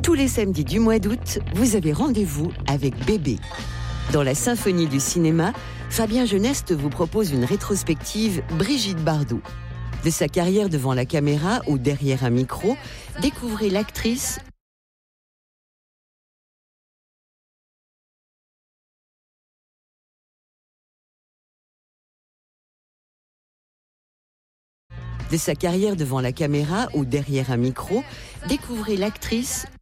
Tous les samedis du mois d'août, vous avez rendez-vous avec Bébé. Dans la symphonie du cinéma, Fabien Geneste vous propose une rétrospective Brigitte Bardot. De sa carrière devant la caméra ou derrière un micro, découvrez l'actrice. De sa carrière devant la caméra ou derrière un micro, découvrez l'actrice